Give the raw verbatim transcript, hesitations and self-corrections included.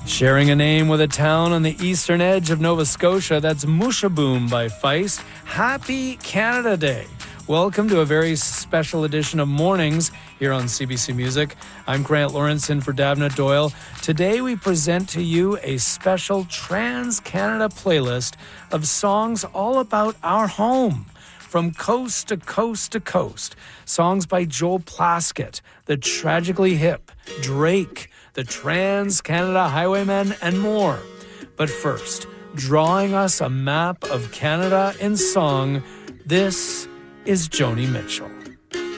Sharing a name with a town on the eastern edge of Nova Scotia, that's Mushaboom by Feist. Happy Canada Day. Welcome to a very special edition of Mornings here on C B C Music. I'm Grant Lawrence in for Davna Doyle. Today we present to you a special Trans-Canada playlist of songs all about our home. From coast to coast to coast. Songs by Joel Plaskett, The Tragically Hip, Drake, The Trans-Canada Highwaymen, and more. But first, drawing us a map of Canada in song, this is Joni Mitchell.